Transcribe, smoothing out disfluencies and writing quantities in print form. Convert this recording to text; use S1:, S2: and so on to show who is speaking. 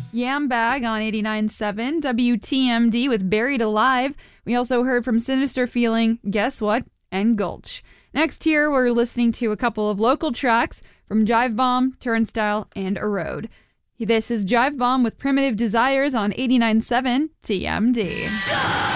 S1: Yambag on 89.7, WTMD with Buried Alive. We also heard from Sinister Feeling, Guess What, and Gulch. Next here, we're listening to a couple of local tracks from Jive Bomb, Turnstile, and Erode. This is Jive Bomb with Primitive Desires on 89.7 TMD.